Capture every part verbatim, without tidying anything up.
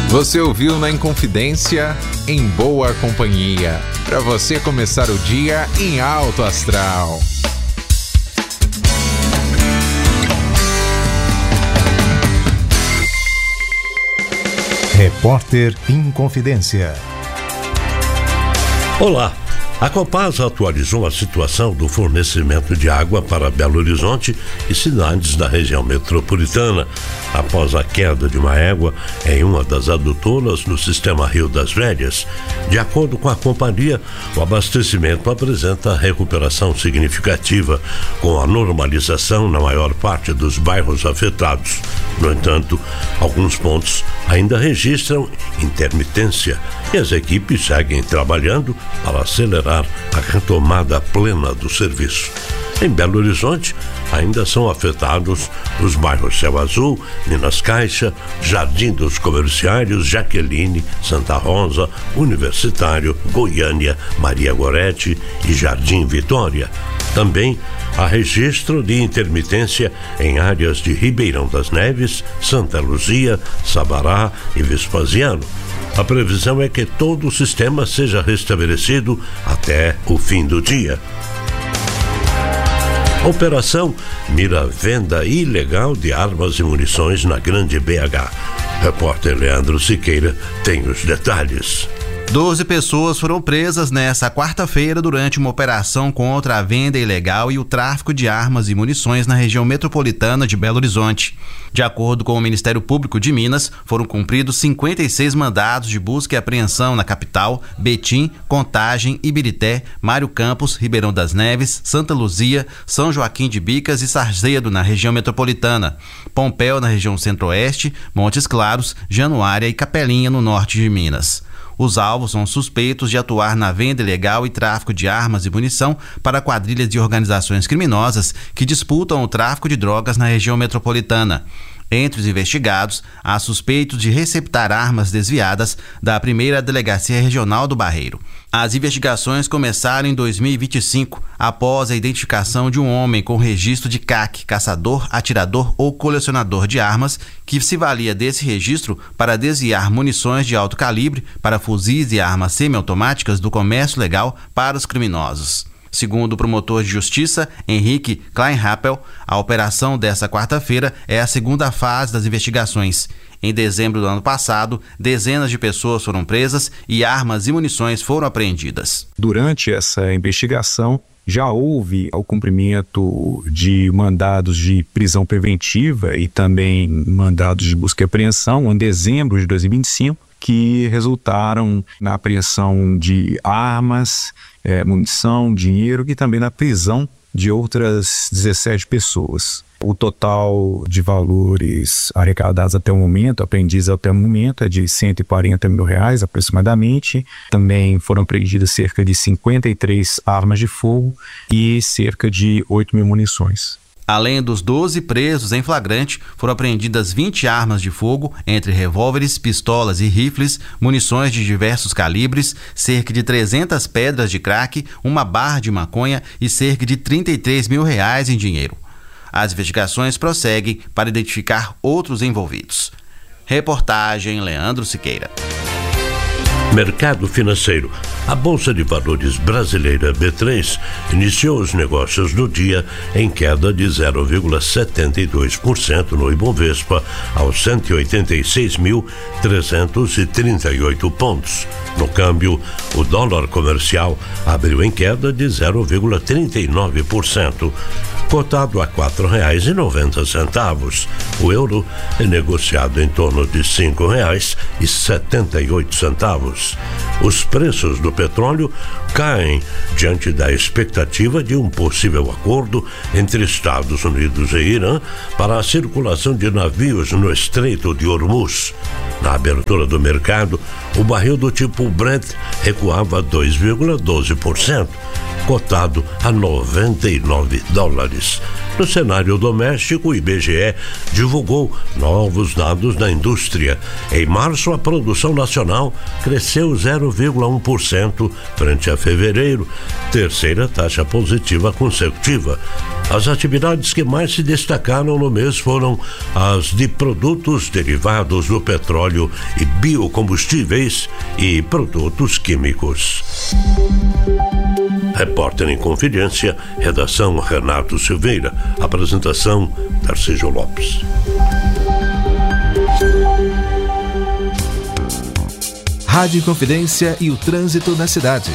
Você ouviu na Inconfidência, em boa companhia, para você começar o dia em alto astral. Repórter Inconfidência. Olá, a Copasa atualizou a situação do fornecimento de água para Belo Horizonte e cidades da região metropolitana, após a queda de uma égua em uma das adutoras no sistema Rio das Velhas. De acordo com a companhia, o abastecimento apresenta recuperação significativa, com a normalização na maior parte dos bairros afetados. No entanto, alguns pontos ainda registram intermitência e as equipes seguem trabalhando para acelerar a retomada plena do serviço. Em Belo Horizonte, ainda são afetados os bairros Céu Azul, Minas Caixa, Jardim dos Comerciários, Jaqueline, Santa Rosa, Universitário, Goiânia, Maria Gorete e Jardim Vitória. Também há registro de intermitência em áreas de Ribeirão das Neves, Santa Luzia, Sabará e Vespasiano. A previsão é que todo o sistema seja restabelecido até o fim do dia. A operação mira a venda ilegal de armas e munições na Grande B H. Repórter Leandro Siqueira tem os detalhes. doze pessoas foram presas nesta quarta-feira durante uma operação contra a venda ilegal e o tráfico de armas e munições na região metropolitana de Belo Horizonte. De acordo com o Ministério Público de Minas, foram cumpridos cinquenta e seis mandados de busca e apreensão na capital, Betim, Contagem, Ibirité, Mário Campos, Ribeirão das Neves, Santa Luzia, São Joaquim de Bicas e Sarzedo, na região metropolitana, Pompéu, na região centro-oeste, Montes Claros, Januária e Capelinha, no norte de Minas. Os alvos são suspeitos de atuar na venda ilegal e tráfico de armas e munição para quadrilhas de organizações criminosas que disputam o tráfico de drogas na região metropolitana. Entre os investigados, há suspeitos de receptar armas desviadas da primeira Delegacia Regional do Barreiro. As investigações começaram em dois mil e vinte e cinco, após a identificação de um homem com registro de C A C, caçador, atirador ou colecionador de armas, que se valia desse registro para desviar munições de alto calibre para fuzis e armas semiautomáticas do comércio legal para os criminosos. Segundo o promotor de justiça, Henrique Kleinhappel, a operação desta quarta-feira é a segunda fase das investigações. Em dezembro do ano passado, dezenas de pessoas foram presas e armas e munições foram apreendidas. Durante essa investigação, já houve o cumprimento de mandados de prisão preventiva e também mandados de busca e apreensão em dezembro de dois mil e vinte e cinco, que resultaram na apreensão de armas, é, munição, dinheiro e também na prisão de outras dezessete pessoas. O total de valores arrecadados até o momento, apreendidos até o momento, é de cento e quarenta mil reais aproximadamente. Também foram apreendidas cerca de cinquenta e três armas de fogo e cerca de oito mil munições. Além dos doze presos em flagrante, foram apreendidas vinte armas de fogo, entre revólveres, pistolas e rifles, munições de diversos calibres, cerca de trezentas pedras de crack, uma barra de maconha e cerca de trinta e três mil reais em dinheiro. As investigações prosseguem para identificar outros envolvidos. Reportagem Leandro Siqueira. Mercado financeiro. A Bolsa de Valores brasileira B três iniciou os negócios do dia em queda de zero vírgula setenta e dois por cento no Ibovespa, aos cento e oitenta e seis mil trezentos e trinta e oito pontos. No câmbio, o dólar comercial abriu em queda de zero vírgula trinta e nove por cento, cotado a quatro reais e noventa centavos. O euro é negociado em torno de cinco reais e setenta e oito centavos. Os preços do petróleo caem diante da expectativa de um possível acordo entre Estados Unidos e Irã para a circulação de navios no Estreito de Hormuz. Na abertura do mercado, o barril do tipo Brent recuava dois vírgula doze por cento, cotado a noventa e nove dólares. No cenário doméstico, o I B G E divulgou novos dados da indústria. Em março, a produção nacional cresceu zero vírgula um por cento frente a fevereiro, terceira taxa positiva consecutiva. As atividades que mais se destacaram no mês foram as de produtos derivados do petróleo e biocombustíveis e produtos químicos. Repórter em Confidência, redação Renato Silveira, apresentação Tarcísio Lopes. Rádio Confidência e o trânsito na cidade.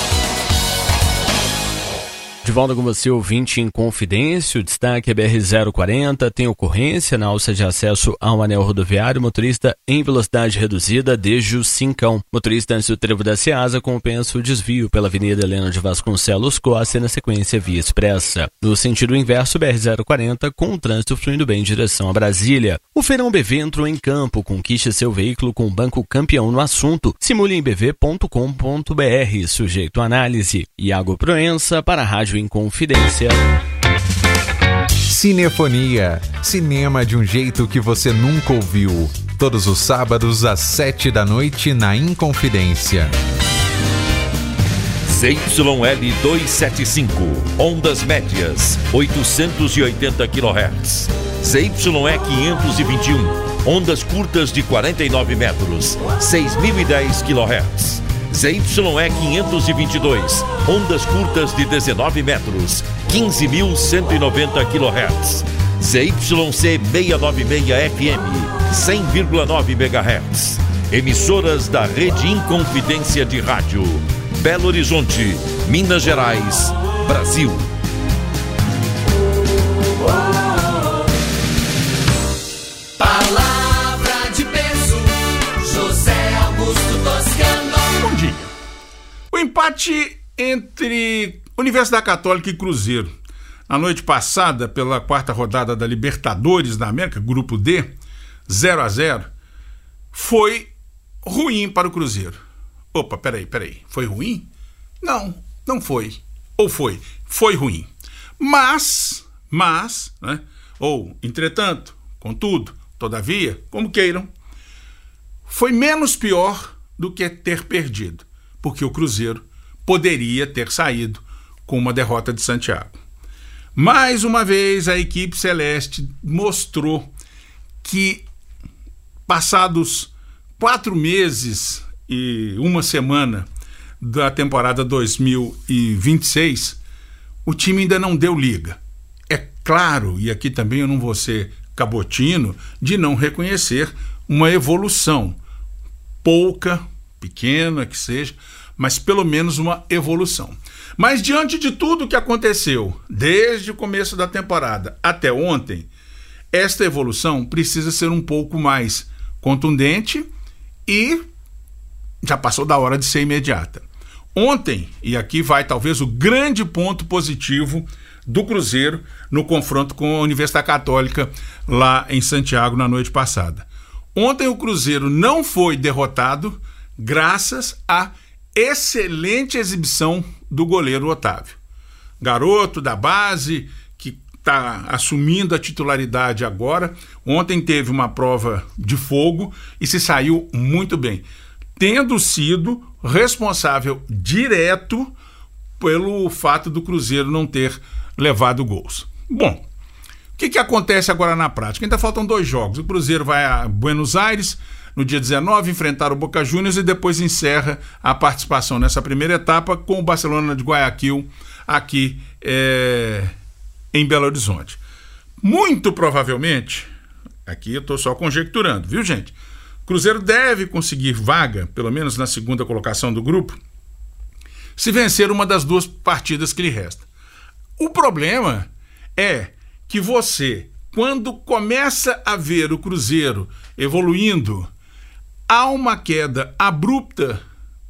De volta com você, ouvinte em Confidência, o destaque é B R zero quarenta, tem ocorrência na alça de acesso ao anel rodoviário, motorista em velocidade reduzida desde o Cincão. Motorista antes do trevo da Ceasa compensa o desvio pela Avenida Helena de Vasconcelos Costa e na sequência via expressa. No sentido inverso, B R zero quarenta, com o trânsito fluindo bem em direção a Brasília. O Feirão B V entrou em campo, conquiste seu veículo com o banco campeão no assunto. Simule em b v ponto com ponto b r, sujeito a análise. Iago Proença para a Rádio em Confidência. Cinefonia, cinema de um jeito que você nunca ouviu. Todos os sábados às sete da noite na Inconfidência. Z Y L duzentos e setenta e cinco, ondas médias, oitocentos e oitenta quilohertz. Z Y E quinhentos e vinte e um, ondas curtas de quarenta e nove metros, seis mil e dez quilohertz. Z Y E quinhentos e vinte e dois, ondas curtas de dezenove metros, quinze mil cento e noventa quilohertz. Z Y C seiscentos e noventa e seis F M, cem vírgula nove megahertz. Emissoras da Rede Inconfidência de Rádio. Belo Horizonte, Minas Gerais, Brasil. Palavra de peso, José Augusto Toscano. Bom dia. O empate entre Universidade Católica e Cruzeiro na noite passada, pela quarta rodada da Libertadores da América, grupo D, zero a zero, foi ruim para o Cruzeiro. Opa, peraí, peraí, foi ruim? Não, não foi. Ou foi? Foi ruim. Mas, mas, né? Ou, entretanto, contudo, todavia, como queiram, foi menos pior do que ter perdido, porque o Cruzeiro poderia ter saído com uma derrota de Santiago. Mais uma vez, a equipe celeste mostrou que, passados quatro meses e uma semana da temporada dois mil e vinte e seis, o time ainda não deu liga. É claro, e aqui também eu não vou ser cabotino, de não reconhecer uma evolução, pouca, pequena que seja, mas pelo menos uma evolução. Mas diante de tudo que aconteceu, desde o começo da temporada até ontem, esta evolução precisa ser um pouco mais contundente e já passou da hora de ser imediata. Ontem, e aqui vai talvez o grande ponto positivo do Cruzeiro no confronto com a Universidade Católica lá em Santiago na noite passada. Ontem o Cruzeiro não foi derrotado graças à excelente exibição do goleiro Otávio. Garoto da base que está assumindo a titularidade agora. Ontem teve uma prova de fogo e se saiu muito bem, tendo sido responsável direto pelo fato do Cruzeiro não ter levado gols. Bom, o que, que acontece agora na prática? Ainda faltam dois jogos. O Cruzeiro vai a Buenos Aires no dia dezenove, enfrentar o Boca Juniors e depois encerra a participação nessa primeira etapa com o Barcelona de Guayaquil aqui é, em Belo Horizonte. Muito provavelmente, aqui eu estou só conjecturando, viu, gente? O Cruzeiro deve conseguir vaga, pelo menos na segunda colocação do grupo, se vencer uma das duas partidas que lhe resta. O problema é que você, quando começa a ver o Cruzeiro evoluindo, há uma queda abrupta,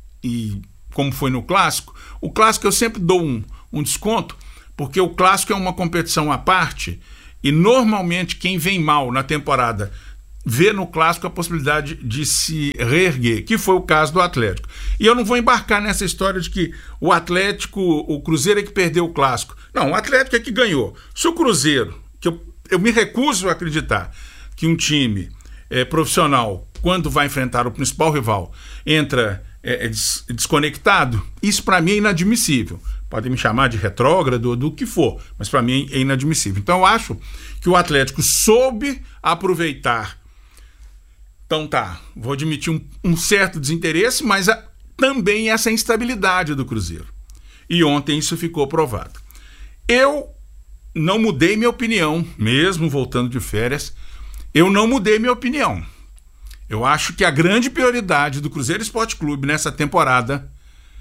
e como foi no Clássico, o Clássico eu sempre dou um, um desconto, porque o Clássico é uma competição à parte, e normalmente quem vem mal na temporada vê no clássico a possibilidade de se reerguer, que foi o caso do Atlético. E eu não vou embarcar nessa história de que o Atlético, o Cruzeiro é que perdeu o clássico. Não, o Atlético é que ganhou. Se o Cruzeiro, que eu, eu me recuso a acreditar que um time é, profissional, quando vai enfrentar o principal rival, entra é, é des, desconectado, isso para mim é inadmissível. Podem me chamar de retrógrado ou do que for, mas para mim é inadmissível. Então eu acho que o Atlético soube aproveitar. Então tá, vou admitir um, um certo desinteresse, mas a, também essa instabilidade do Cruzeiro. E ontem isso ficou provado. Eu não mudei minha opinião, mesmo voltando de férias, eu não mudei minha opinião. Eu acho que a grande prioridade do Cruzeiro Esporte Clube nessa temporada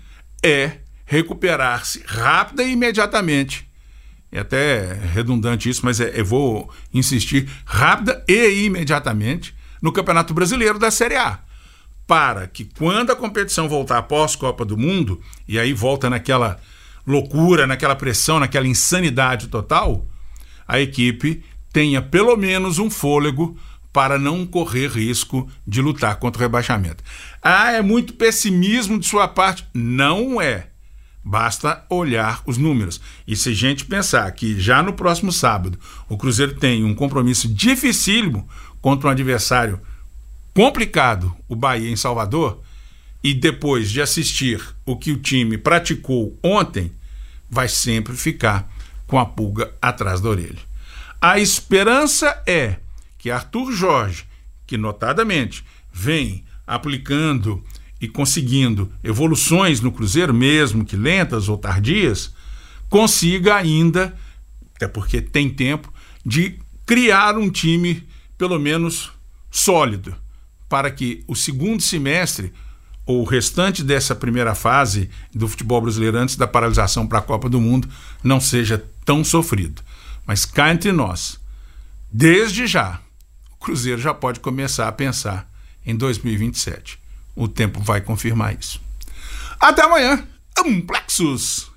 é recuperar-se rápida e imediatamente. É até redundante isso, mas é, eu vou insistir, rápida e imediatamente no Campeonato Brasileiro da Série A, para que quando a competição voltar após Copa do Mundo, e aí volta naquela loucura, naquela pressão, naquela insanidade total, a equipe tenha pelo menos um fôlego para não correr risco de lutar contra o rebaixamento. Ah, é muito pessimismo de sua parte? Não é. Basta olhar os números. E se a gente pensar que já no próximo sábado o Cruzeiro tem um compromisso dificílimo contra um adversário complicado, o Bahia em Salvador, e depois de assistir o que o time praticou ontem, vai sempre ficar com a pulga atrás da orelha. A esperança é que Arthur Jorge, que notadamente vem aplicando e conseguindo evoluções no Cruzeiro, mesmo que lentas ou tardias, consiga ainda, até porque tem tempo, de criar um time pelo menos sólido, para que o segundo semestre, ou o restante dessa primeira fase do futebol brasileiro antes da paralisação para a Copa do Mundo, não seja tão sofrido. Mas cá entre nós, desde já, o Cruzeiro já pode começar a pensar em dois mil e vinte e sete. O tempo vai confirmar isso. Até amanhã. Amplexus!